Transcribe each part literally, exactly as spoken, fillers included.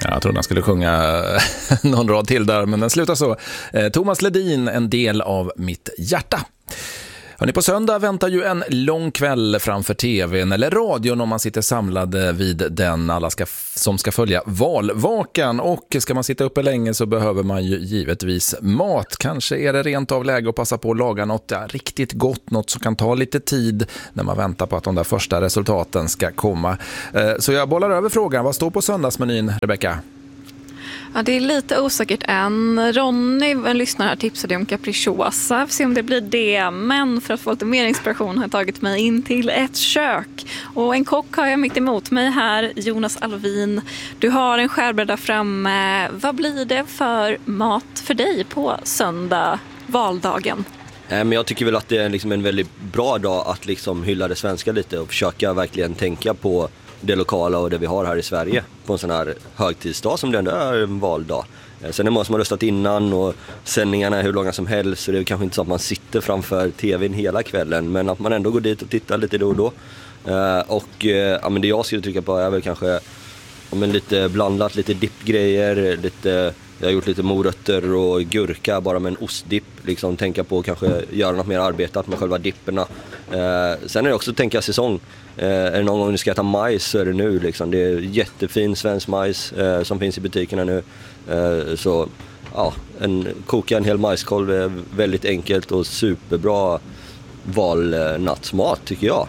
Jag trodde han skulle sjunga någon rad till där, men den slutar så. Thomas Ledin, En del av mitt hjärta. Hörrni, på söndag väntar ju en lång kväll framför tvn eller radion om man sitter samlade vid den alla ska, som ska följa valvakan. Och ska man sitta uppe länge så behöver man ju givetvis mat. Kanske är det rent av läge att passa på att laga något ja, riktigt gott, något som kan ta lite tid när man väntar på att de där första resultaten ska komma. Så jag bollar över frågan, vad står på söndagsmenyn, Rebecca? Ja, det är lite osäkert än. Ronny, en lyssnare här, tipsade om capricciosa. Vi får se om det blir det. Men för att få lite mer inspiration har jag tagit mig in till ett kök. Och en kock har jag mitt emot mig här, Jonas Alvin. Du har en skärbräda framme. Vad blir det för mat för dig på söndag, valdagen? Men jag tycker väl att det är liksom en väldigt bra dag att liksom hylla det svenska lite och försöka verkligen tänka på det lokala och det vi har här i Sverige på en sån här högtidsdag som det ändå är en valdag. Sen är det många som har röstat innan och sändningarna är hur långa som helst, så det är kanske inte så att man sitter framför tvn hela kvällen, men att man ändå går dit och tittar lite då och då. Och ja, men det jag skulle trycka på är väl kanske ja, men lite blandat, lite dippgrejer, lite, jag har gjort lite morötter och gurka bara med en ostdipp, liksom tänka på att kanske göra något mer arbetat med själva dipperna. Sen är det också att tänka säsong. Eh, är det någon gång du ska äta majs så är det nu liksom. Det är jättefin svensk majs eh, som finns i butikerna nu. Eh, så ja, en, koka en hel majskolv är väldigt enkelt och superbra valnattsmat tycker jag.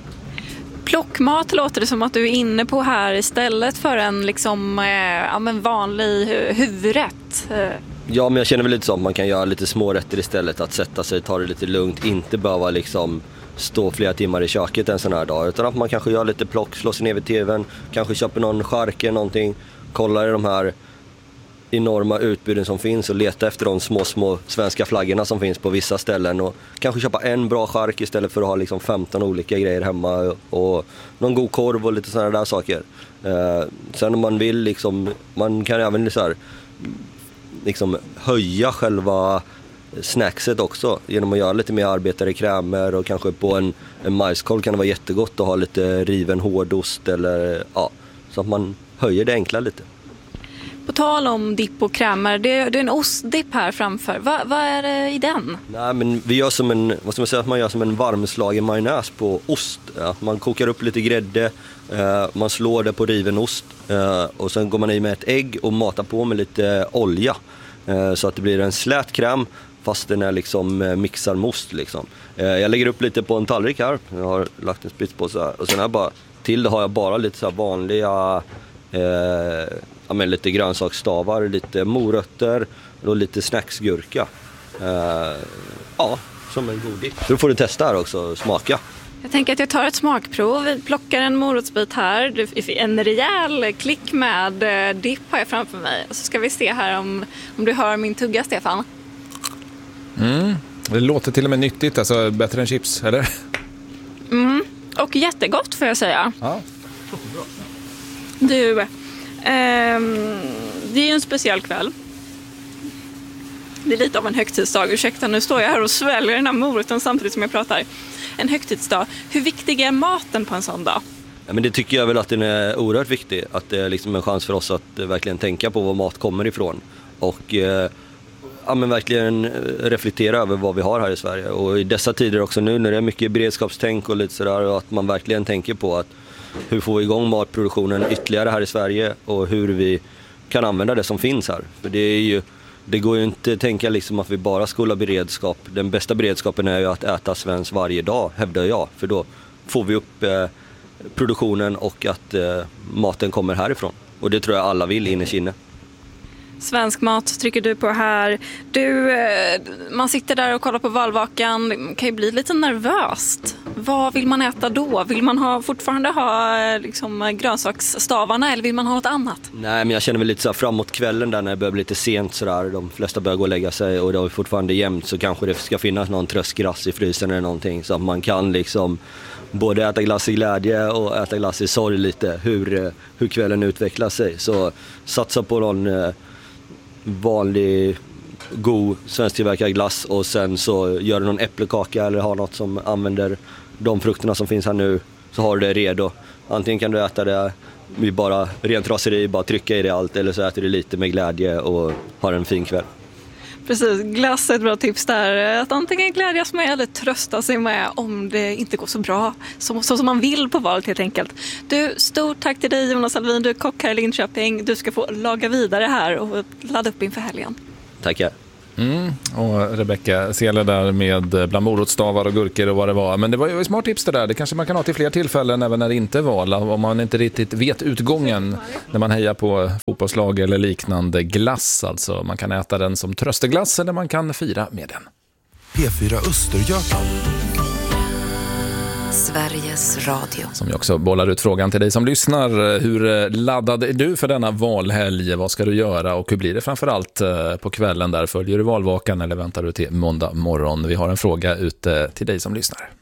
Plockmat låter det som att du är inne på här istället för en liksom, eh, ja, men vanlig hu- huvudrätt. Eh. Ja, men jag känner väl lite som man kan göra lite små rätter istället, att sätta sig, ta det lite lugnt, inte behöva liksom stå flera timmar i köket en sån här dag, utan att man kanske gör lite plock, slår sig ner vid tvn, kanske köper någon chark eller någonting, kollar i de här enorma utbuden som finns och leta efter de små små svenska flaggorna som finns på vissa ställen och kanske köpa en bra chark istället för att ha liksom femton olika grejer hemma och någon god korv och lite sådana där saker. Eh, sen om man vill liksom, man kan även så här, liksom höja själva snackset också genom att göra lite mer arbetade krämer, och kanske på en, en majskolv kan det vara jättegott att ha lite riven hårdost eller ja, så att man höjer det enkla lite. På tal om dipp och krämer, det, det är en ostdipp här framför. Va, vad är det i den? Nej, men vi gör som en, vad ska man säga, att man gör som en varmslagen majonnäs på ost. Ja, man kokar upp lite grädde, eh, man slår det på riven ost eh, och sen går man i med ett ägg och matar på med lite olja eh, så att det blir en slät kräm fast den är liksom mixad med ost liksom. Eh, jag lägger upp lite på en tallrik här. Jag har lagt en spits på så här, och sen har jag bara, till det har jag bara lite så här vanliga eh, ja, men lite grönsaksstavar, lite morötter och lite snacksgurka. Uh, ja, som en god dipp. Så då får du testa här också, smaka. Jag tänker att jag tar ett smakprov. Vi plockar en morotsbit här. En rejäl klick med dipp har jag framför mig. Så ska vi se här om, om du hör min tugga, Stefan. Mm, det låter till och med nyttigt. Alltså bättre än chips, eller? Mm, och jättegott får jag säga. Ja. Du... Um, det är ju en speciell kväll. Det är lite av en högtidsdag. Ursäkta, nu står jag här och sväljer den här moroten samtidigt som jag pratar. En högtidsdag. Hur viktig är maten på en sån dag? Ja, men det tycker jag väl att den är oerhört viktig. Att det är liksom en chans för oss att verkligen tänka på var mat kommer ifrån. Och eh, ja, men verkligen reflektera över vad vi har här i Sverige. Och i dessa tider också nu när det är mycket beredskapstänk och lite sådär. Och att man verkligen tänker på att hur får vi igång matproduktionen ytterligare här i Sverige och hur vi kan använda det som finns här. För det är ju, det går ju inte att tänka liksom att vi bara ska hålla beredskap. Den bästa beredskapen är ju att äta svenskt varje dag, hävdar jag. För då får vi upp eh, produktionen och att eh, maten kommer härifrån. Och det tror jag alla vill inne i kinne. Svensk mat trycker du på här. Du, man sitter där och kollar på valvakan. Det kan ju bli lite nervöst. Vad vill man äta då? Vill man ha, fortfarande ha liksom, grönsaksstavarna eller vill man ha något annat? Nej, men jag känner väl lite så här framåt kvällen där när det börjar bli lite sent sådär. De flesta börjar gå och lägga sig och det är fortfarande jämnt, så kanske det ska finnas någon tröstglass i frysen eller någonting så att man kan liksom både äta glass i glädje och äta glass i sorg lite hur, hur kvällen utvecklar sig. Så satsa på någon vanlig god svensktillverkad glass och sen så gör du någon äppelkaka eller har något som använder de frukterna som finns här nu, så har du det redo. Antingen kan du äta det med bara rent raseri, bara trycka i det allt, eller så äter du lite med glädje och har en fin kväll. Precis, glass är ett bra tips där. Att antingen glädjas med eller trösta sig med om det inte går så bra. Så, så som man vill på valet helt enkelt. Du, stort tack till dig Jonas Alvin, du är kock här i Linköping. Du ska få laga vidare här och ladda upp inför helgen. Tackar. Mm, och Rebecka Seele där med bland morotsstavar och gurkor och vad det var. Men det var ju ett smart tips det där. Det kanske man kan ha till fler tillfällen även när det inte är val. Om man inte riktigt vet utgången när man hejar på fotbollslag eller liknande. Glass alltså. Man kan äta den som trösteglass eller man kan fira med den. P fyra Östergötland. Sveriges Radio. Som jag också bollar ut frågan till dig som lyssnar. Hur laddad är du för denna valhelg? Vad ska du göra och hur blir det framförallt på kvällen där? Följer du valvakan eller väntar du till måndag morgon? Vi har en fråga ute till dig som lyssnar.